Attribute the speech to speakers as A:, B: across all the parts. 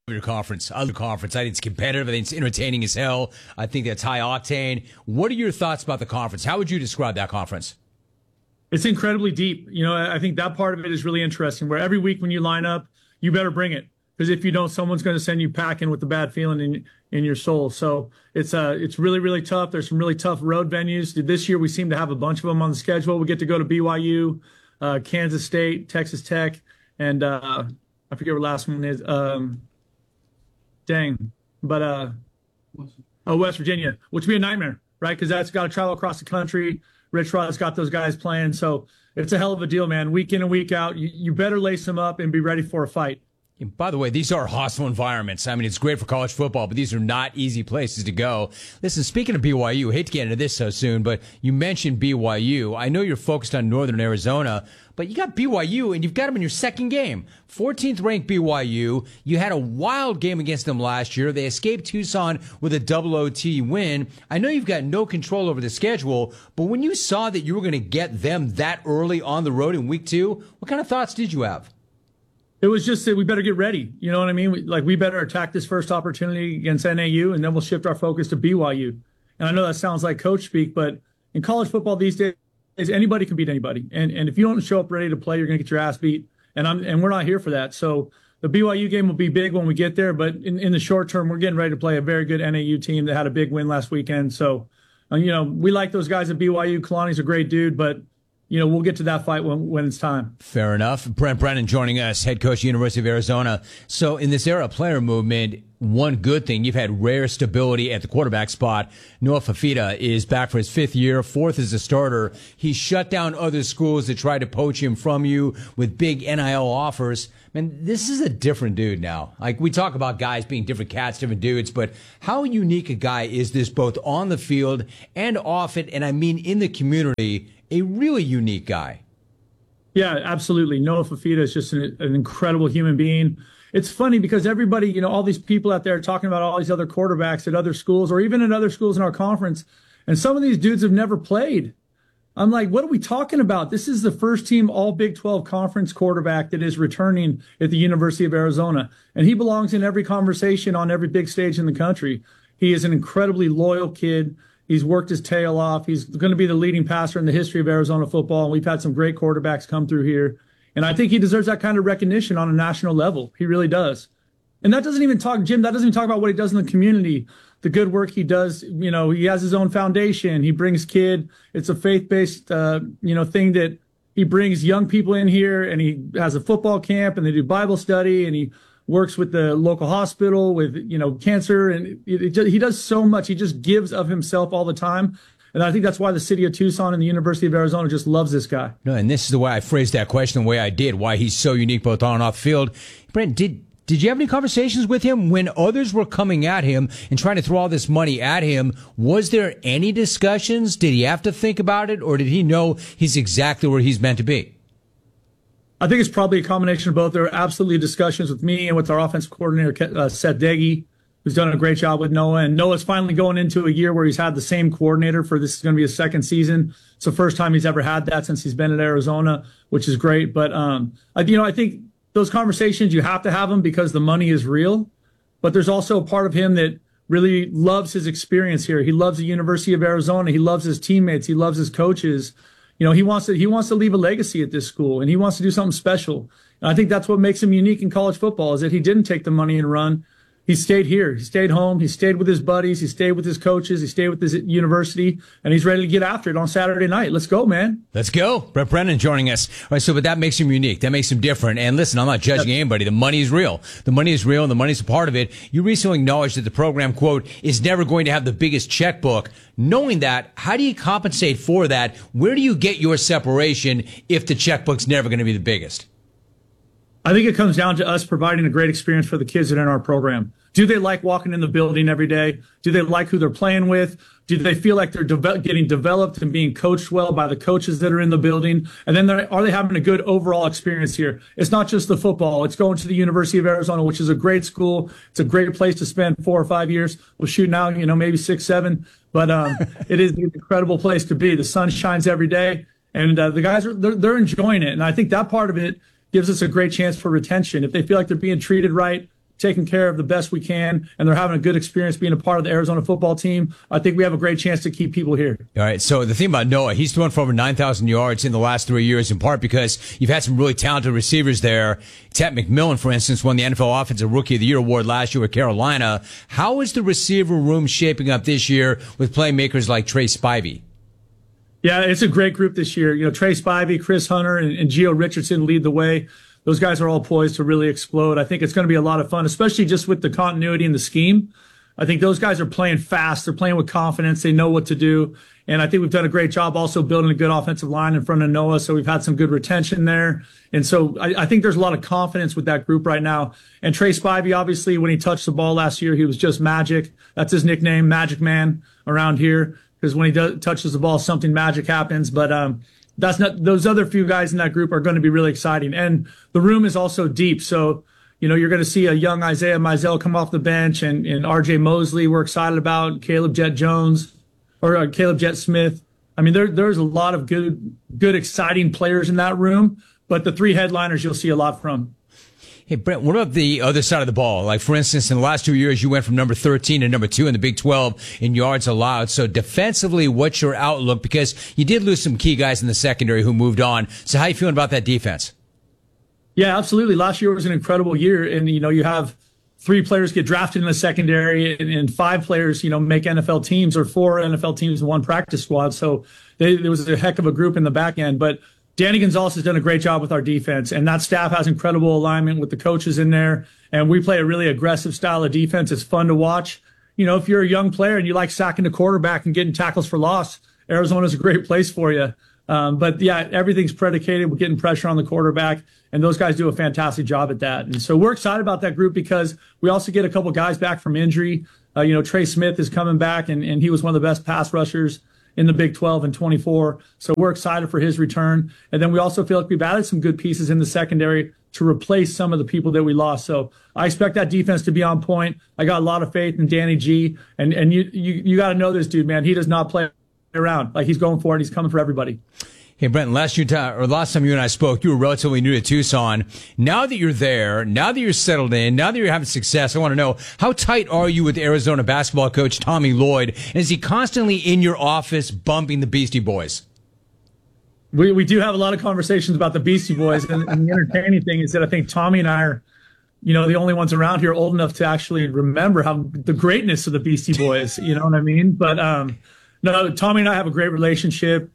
A: Your conference. I love your conference. I think it's competitive. I think it's entertaining as hell. I think that's high octane. What are your thoughts about the conference? How would you describe that conference?
B: It's incredibly deep. I think that part of it is really interesting, where every week when you line up, you better bring it. Because if you don't, someone's going to send you packing with a bad feeling in your soul. So it's really, really tough. There's some really tough road venues. This year, we seem to have a bunch of them on the schedule. We get to go to BYU, Kansas State, Texas Tech, and I forget what the last one is. West Virginia, which would be a nightmare, right? Because that's got to travel across the country. Rich Rod's got those guys playing. So it's a hell of a deal, man. Week in and week out, you better lace them up and be ready for a fight.
A: And by the way, these are hostile environments. I mean, it's great for college football, but these are not easy places to go. Listen, speaking of BYU, hate to get into this so soon, but you mentioned BYU. I know you're focused on Northern Arizona, but you got BYU, and you've got them in your second game. 14th ranked BYU. You had a wild game against them last year. They escaped Tucson with a double OT win. I know you've got no control over the schedule, but when you saw that you were going to get them that early on the road in week 2, what kind of thoughts did you have?
B: It was just that we better get ready. You know what I mean? We better attack this first opportunity against NAU, and then we'll shift our focus to BYU. And I know that sounds like coach speak, but in college football these days, anybody can beat anybody. And if you don't show up ready to play, you're going to get your ass beat. And we're not here for that. So the BYU game will be big when we get there. But in the short term, we're getting ready to play a very good NAU team that had a big win last weekend. So, we like those guys at BYU. Kalani's a great dude, but we'll get to that fight when it's time.
A: Fair enough. Brent Brennan joining us, head coach, University of Arizona. So in this era of player movement, one good thing, you've had rare stability at the quarterback spot. Noah Fafita is back for his 5th year, 4th as a starter. He shut down other schools that tried to poach him from you with big NIL offers. Man, this is a different dude now. Like, we talk about guys being different cats, different dudes, but how unique a guy is this both on the field and off it? And I mean in the community, a really unique guy.
B: Yeah, absolutely. Noah Fafita is just an incredible human being. It's funny because everybody, all these people out there are talking about all these other quarterbacks at other schools or even at other schools in our conference. And some of these dudes have never played. I'm like, what are we talking about? This is the first team all Big 12 conference quarterback that is returning at the University of Arizona. And he belongs in every conversation on every big stage in the country. He is an incredibly loyal kid. He's worked his tail off. He's going to be the leading passer in the history of Arizona football. And we've had some great quarterbacks come through here. And I think he deserves that kind of recognition on a national level. He really does. And that doesn't even talk about what he does in the community, the good work he does. He has his own foundation. He brings it's a faith-based, thing that he brings young people in here, and he has a football camp, and they do Bible study, and he works with the local hospital with, cancer. And he does so much. He just gives of himself all the time. And I think that's why the city of Tucson and the University of Arizona just loves this guy.
A: No, and this is the way I phrased that question, the way I did, why he's so unique both on and off the field. Brent, did you have any conversations with him when others were coming at him and trying to throw all this money at him? Was there any discussions? Did he have to think about it, or did he know he's exactly where he's meant to be?
B: I think it's probably a combination of both. There are absolutely discussions with me and with our offensive coordinator, Seth Deggy, who's done a great job with Noah. And Noah's finally going into a year where he's had the same coordinator for this is going to be his second season. It's the first time he's ever had that since he's been at Arizona, which is great. But, I think those conversations, you have to have them because the money is real. But there's also a part of him that really loves his experience here. He loves the University of Arizona. He loves his teammates. He loves his coaches. He wants to leave a legacy at this school, and he wants to do something special. And I think that's what makes him unique in college football is that he didn't take the money and run. He stayed here. He stayed home. He stayed with his buddies. He stayed with his coaches. He stayed with his university, and he's ready to get after it on Saturday night. Let's go, man.
A: Let's go. Brent Brennan joining us. All right, but that makes him unique. That makes him different. And listen, I'm not judging anybody. The money is real. The money is real, and the money's a part of it. You recently acknowledged that the program, quote, is never going to have the biggest checkbook. Knowing that, how do you compensate for that? Where do you get your separation if the checkbook's never going to be the biggest?
B: I think it comes down to us providing a great experience for the kids that are in our program. Do they like walking in the building every day? Do they like who they're playing with? Do they feel like they're getting developed and being coached well by the coaches that are in the building? And then are they having a good overall experience here? It's not just the football. It's going to the University of Arizona, which is a great school. It's a great place to spend 4 or 5 years. We'll shoot now, maybe 6, 7. But it is an incredible place to be. The sun shines every day. And the guys, they're enjoying it. And I think that part of it gives us a great chance for retention. If they feel like they're being treated right, taken care of the best we can, and they're having a good experience being a part of the Arizona football team, I think we have a great chance to keep people here.
A: All right. So the thing about Noah, he's thrown for over 9,000 yards in the last 3 years, in part because you've had some really talented receivers there. Ted McMillan, for instance, won the NFL Offensive Rookie of the Year award last year with Carolina. How is the receiver room shaping up this year with playmakers like Trey Spivey?
B: Yeah, it's a great group this year. Trey Spivey, Chris Hunter, and Gio Richardson lead the way. Those guys are all poised to really explode. I think it's going to be a lot of fun, especially just with the continuity in the scheme. I think those guys are playing fast. They're playing with confidence. They know what to do. And I think we've done a great job also building a good offensive line in front of Noah. So we've had some good retention there. And so I think there's a lot of confidence with that group right now. And Trey Spivey, obviously, when he touched the ball last year, he was just magic. That's his nickname, Magic Man, around here. Because when he touches the ball, something magic happens. But that's not, those other few guys in that group are going to be really exciting. And the room is also deep. So, you're going to see a young Isaiah Mizell come off the bench, and RJ Mosley we're excited about, Caleb Jet Jones, or Caleb Jet Smith. I mean, there's a lot of good, exciting players in that room. But the three headliners you'll see a lot from.
A: Hey, Brent, what about the other side of the ball? Like, for instance, in the last 2 years, you went from number 13 to number 2 in the Big 12 in yards allowed. So defensively, what's your outlook? Because you did lose some key guys in the secondary who moved on. So how are you feeling about that defense?
B: Yeah, absolutely. Last year was an incredible year. And, you have 3 players get drafted in the secondary, and 5 players, make NFL teams, or 4 NFL teams in 1 practice squad. So there was a heck of a group in the back end. But Danny Gonzalez has done a great job with our defense, and that staff has incredible alignment with the coaches in there. And we play a really aggressive style of defense. It's fun to watch. If you're a young player and you like sacking the quarterback and getting tackles for loss, Arizona's a great place for you. But yeah, everything's predicated with getting pressure on the quarterback, and those guys do a fantastic job at that. And so we're excited about that group because we also get a couple guys back from injury. Trey Smith is coming back, and he was one of the best pass rushers in the Big 12 and 24. So we're excited for his return. And then we also feel like we've added some good pieces in the secondary to replace some of the people that we lost. So I expect that defense to be on point. I got a lot of faith in Danny G. And you got to know this dude, man. He does not play around. Like, he's going for it. He's coming for everybody.
A: Hey, Brent, last time you and I spoke, you were relatively new to Tucson. Now that you're there, now that you're settled in, now that you're having success, I want to know, how tight are you with Arizona basketball coach Tommy Lloyd? And is he constantly in your office bumping the Beastie Boys?
B: We do have a lot of conversations about the Beastie Boys. And the entertaining thing is that I think Tommy and I are, the only ones around here old enough to actually remember the greatness of the Beastie Boys. You know what I mean? But no, Tommy and I have a great relationship.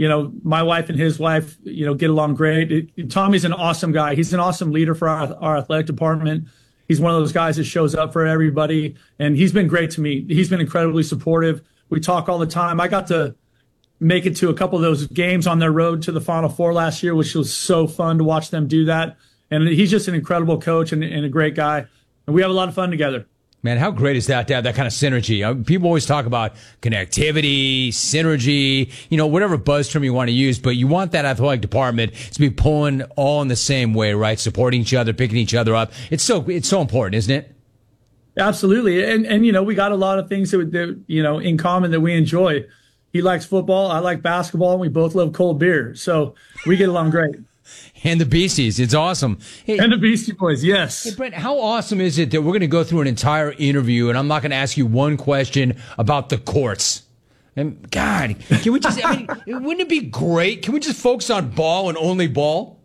B: My wife and his wife, get along great. Tommy's an awesome guy. He's an awesome leader for our athletic department. He's one of those guys that shows up for everybody, and he's been great to me. He's been incredibly supportive. We talk all the time. I got to make it to a couple of those games on their road to the Final Four last year, which was so fun to watch them do that. And he's just an incredible coach and a great guy. And we have a lot of fun together.
A: Man, how great is that to have that kind of synergy? People always talk about connectivity, synergy, whatever buzz term you want to use, but you want that athletic department to be pulling all in the same way, right? Supporting each other, picking each other up. It's so important, isn't it?
B: Absolutely. And we got a lot of things that in common that we enjoy. He likes football. I like basketball, and we both love cold beer. So we get along great.
A: And the Beasties. It's awesome.
B: Hey, and the Beastie Boys, yes.
A: Hey, Brent, how awesome is it that we're going to go through an entire interview, and I'm not going to ask you one question about the courts? And God, can we just, wouldn't it be great? Can we just focus on ball and only ball?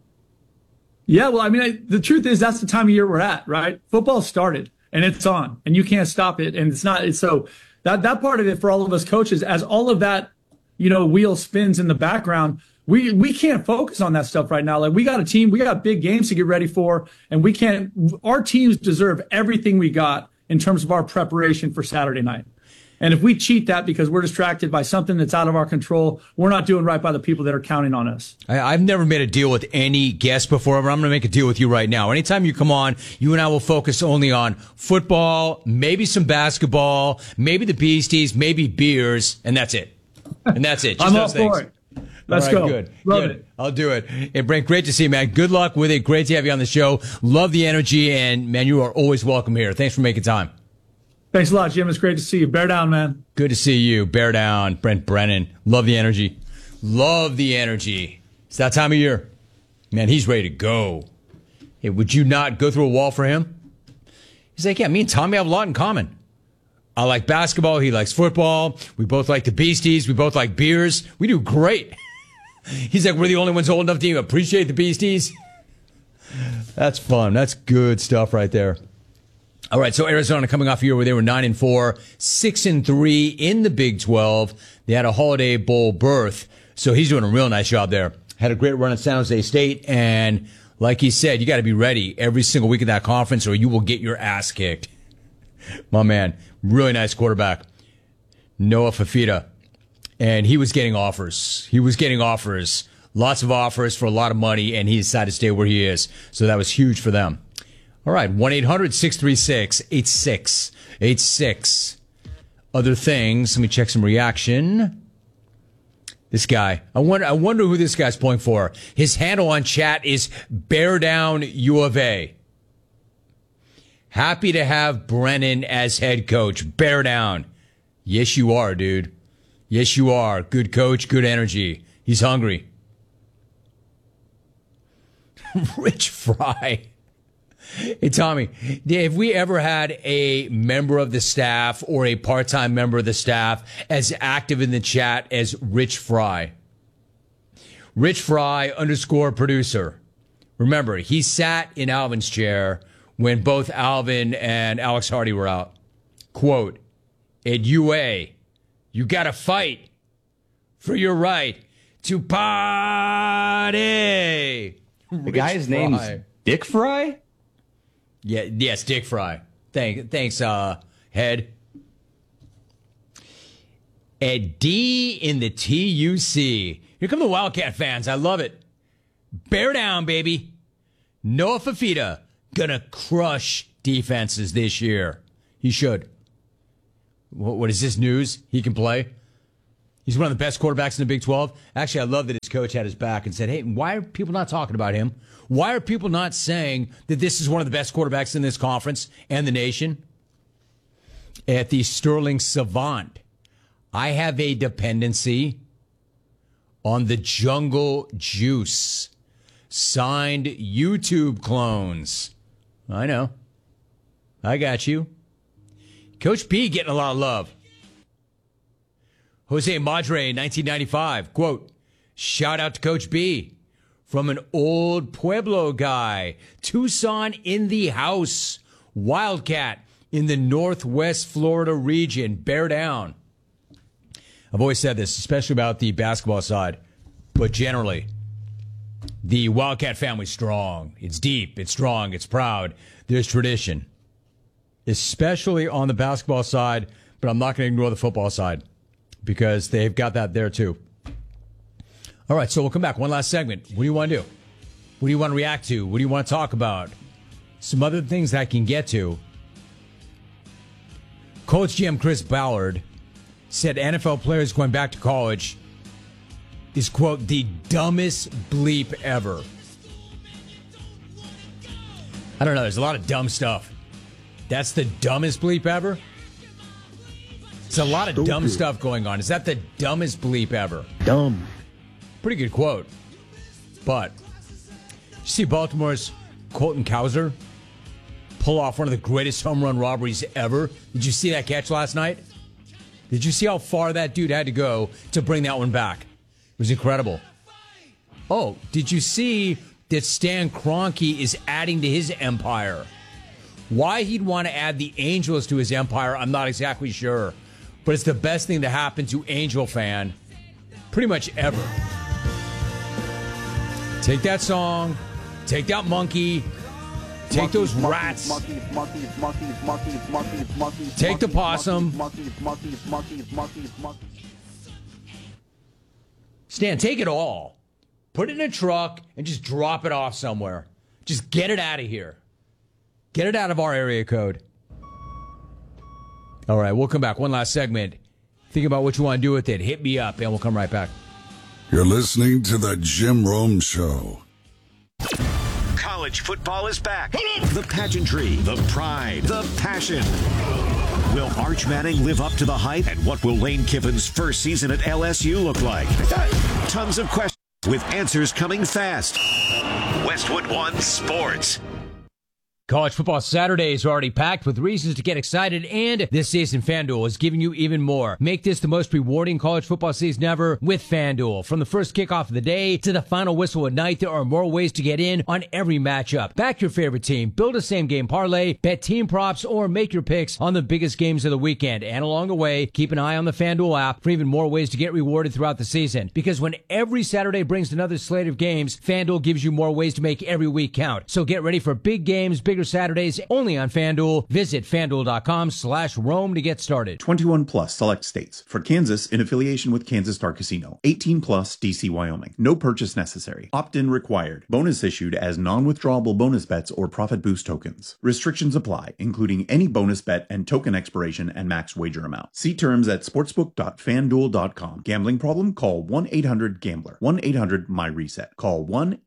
B: Yeah, well, the truth is that's the time of year we're at, right? Football started, and it's on, and you can't stop it. And so that part of it for all of us coaches, as all of that, wheel spins in the background, we can't focus on that stuff right now. Like, we got a team, we got big games to get ready for, and our teams deserve everything we got in terms of our preparation for Saturday night. And if we cheat that because we're distracted by something that's out of our control, we're not doing right by the people that are counting on us.
A: I've never made a deal with any guest before, but I'm going to make a deal with you right now. Anytime you come on, you and I will focus only on football, maybe some basketball, maybe the Beasties, maybe beers, and that's it. Just
B: I'm
A: those
B: all
A: things.
B: for it. Let's go.
A: Good.
B: Love
A: Good.
B: it.
A: I'll do it. Hey, Brent, great to see you, man. Good luck with it. Great to have you on the show. Love the energy, and, man, you are always welcome here. Thanks for making time.
B: Thanks a lot, Jim. It's great to see you. Bear down, man.
A: Good to see you. Bear down. Brent Brennan. Love the energy. Love the energy. It's that time of year. Man, he's ready to go. Hey, would you not go through a wall for him? He's like, yeah, me and Tommy have a lot in common. I like basketball. He likes football. We both like the Beasties. We both like beers. We do great. He's like, we're the only ones old enough to even appreciate the Beasties. That's fun. That's good stuff right there. All right, so Arizona coming off a year where they were 9-4, 6-3 in the Big 12. They had a Holiday Bowl berth, so he's doing a real nice job there. Had a great run at San Jose State, and like he said, you got to be ready every single week of that conference or you will get your ass kicked. My man, really nice quarterback, Noah Fifita. And he was getting offers. Lots of offers for a lot of money, and he decided to stay where he is. So that was huge for them. All right, 1-800-636-8686. Other things, let me check some reaction. This guy, I wonder who this guy's pulling for. His handle on chat is Bear Down U of A. Happy to have Brennan as head coach. Bear down. Yes, you are, dude. Yes, you are. Good coach, good energy. He's hungry. Rich Fry. Hey, Tommy, have we ever had a member of the staff or a part-time member of the staff as active in the chat as Rich Fry? Rich Fry _producer. Remember, he sat in Alvin's chair when both Alvin and Alex Hardy were out. Quote, at UA, you got to fight for your right to party.
C: The guy's name's Dick Fry?
A: Yeah, yes, Dick Fry. Thanks, Head. At D in the TUC. Here come the Wildcat fans. I love it. Bear down, baby. Noah Fifita gonna crush defenses this year. He should. What is this news? He can play. He's one of the best quarterbacks in the Big 12. Actually, I love that his coach had his back and said, hey, why are people not talking about him? Why are people not saying that this is one of the best quarterbacks in this conference and the nation? At the Sterling Savant, I have a dependency on the Jungle Juice. Signed YouTube clones. I know. I got you. Coach P getting a lot of love. Jose Madre, 1995, quote, shout out to Coach B from an old Pueblo guy. Tucson in the house. Wildcat in the Northwest Florida region. Bear down. I've always said this, especially about the basketball side, but generally, the Wildcat family's strong. It's deep. It's strong. It's proud. There's tradition, especially on the basketball side, but I'm not going to ignore the football side because they've got that there too. All right, so we'll come back. One last segment. What do you want to do? What do you want to react to? What do you want to talk about? Some other things that I can get to. Colts GM Chris Ballard said NFL players going back to college is, quote, the dumbest bleep ever. I don't know. There's a lot of dumb stuff. That's the dumbest bleep ever? It's a lot of dumb stuff going on. Is that the dumbest bleep ever?
C: Dumb.
A: Pretty good quote. But, did you see Baltimore's Colton Cowser pull off one of the greatest home run robberies ever? Did you see that catch last night? Did you see how far that dude had to go to bring that one back? It was incredible. Oh, did you see that Stan Kroenke is adding to his empire? Why he'd want to add the Angels to his empire, I'm not exactly sure. But it's the best thing to happen to Angel fan pretty much ever. Take that song, take that monkey, take those rats, take the possum. Stan, take it all. Put it in a truck and just drop it off somewhere. Just get it out of here. Get it out of our area code. All right, we'll come back. One last segment. Think about what you want to do with it. Hit me up, and we'll come right back.
D: You're listening to The Jim Rome Show.
E: College football is back. The pageantry, the pride, the passion. Will Arch Manning live up to the hype? And what will Lane Kiffin's first season at LSU look like? Tons of questions with answers coming fast. Westwood One Sports.
A: College football Saturdays are already packed with reasons to get excited, and this season FanDuel is giving you even more. Make this the most rewarding college football season ever with FanDuel. From the first kickoff of the day to the final whistle at night, there are more ways to get in on every matchup. Back your favorite team, build a same-game parlay, bet team props, or make your picks on the biggest games of the weekend. And along the way, keep an eye on the FanDuel app for even more ways to get rewarded throughout the season. Because when every Saturday brings another slate of games, FanDuel gives you more ways to make every week count. So get ready for big games, bigger Saturdays only on FanDuel. Visit FanDuel.com/Rome to get started.
F: 21 plus select states. For Kansas, in affiliation with Kansas Star Casino. 18 plus DC, Wyoming. No purchase necessary. Opt-in required. Bonus issued as non-withdrawable bonus bets or profit boost tokens. Restrictions apply, including any bonus bet and token expiration and max wager amount. See terms at sportsbook.fanduel.com. Gambling problem? Call 1-800-GAMBLER. 1-800-MY-RESET. Call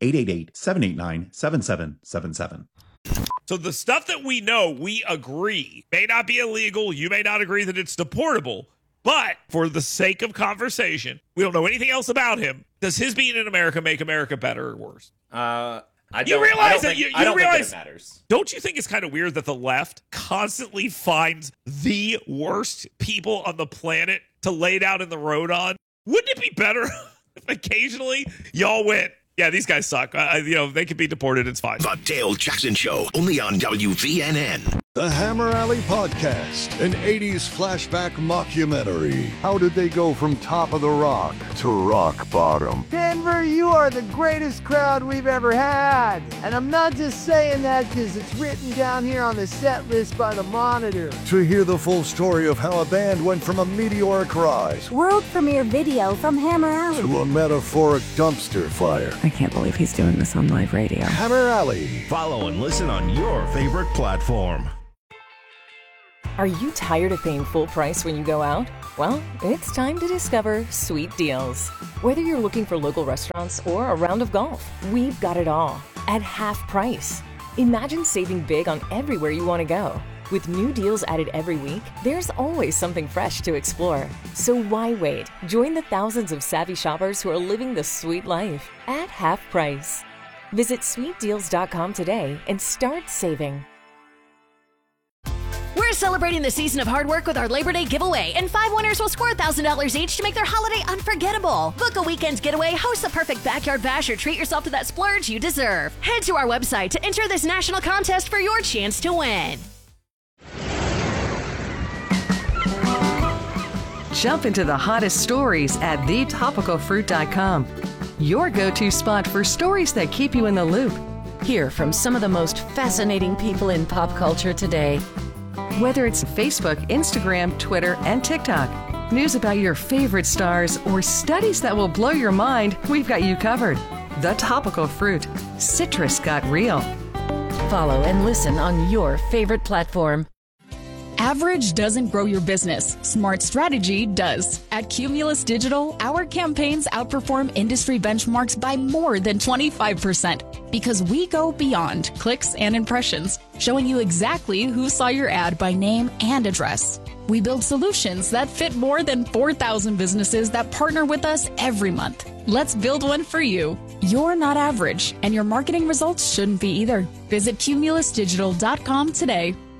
F: 1-888-789-7777.
G: So the stuff that we know, we agree, may not be illegal. You may not agree that it's deportable. But for the sake of conversation, we don't know anything else about him. Does his being in America make America better or worse?
H: I don't think it matters.
G: Don't you think it's kind of weird that the left constantly finds the worst people on the planet to lay down in the road on? Wouldn't it be better if occasionally y'all went, yeah, these guys suck. They could be deported. It's fine.
E: The Dale Jackson Show, only on WVNN.
D: The Hammer Alley Podcast, an 80s flashback mockumentary. How did they go from top of the rock to rock bottom?
I: Denver, you are the greatest crowd we've ever had. And I'm not just saying that because it's written down here on the set list by the Monitor.
D: To hear the full story of how a band went from a meteoric rise,
J: world premiere video from Hammer Alley,
D: to a metaphoric dumpster fire.
K: I can't believe he's doing this on live radio.
D: Hammer Alley.
E: Follow and listen on your favorite platform.
K: Are you tired of paying full price when you go out? Well, it's time to discover Sweet Deals. Whether you're looking for local restaurants or a round of golf, we've got it all at half price. Imagine saving big on everywhere you want to go. With new deals added every week, there's always something fresh to explore. So why wait? Join the thousands of savvy shoppers who are living the sweet life at half price. Visit sweetdeals.com today and start saving.
L: We're celebrating the season of hard work with our Labor Day giveaway, and 5 winners will score $1,000 each to make their holiday unforgettable. Book a weekend getaway, host the perfect backyard bash, or treat yourself to that splurge you deserve. Head to our website to enter this national contest for your chance to win.
M: Jump into the hottest stories at thetopicalfruit.com. Your go-to spot for stories that keep you in the loop.
N: Hear from some of the most fascinating people in pop culture today.
M: Whether it's Facebook, Instagram, Twitter, and TikTok, news about your favorite stars, or studies that will blow your mind, we've got you covered. The Topical Fruit. Citrus got real.
N: Follow and listen on your favorite platform.
O: Average doesn't grow your business. Smart strategy does. At Cumulus Digital, our campaigns outperform industry benchmarks by more than 25% because we go beyond clicks and impressions, showing you exactly who saw your ad by name and address. We build solutions that fit more than 4,000 businesses that partner with us every month. Let's build one for you. You're not average, and your marketing results shouldn't be either. Visit cumulusdigital.com today.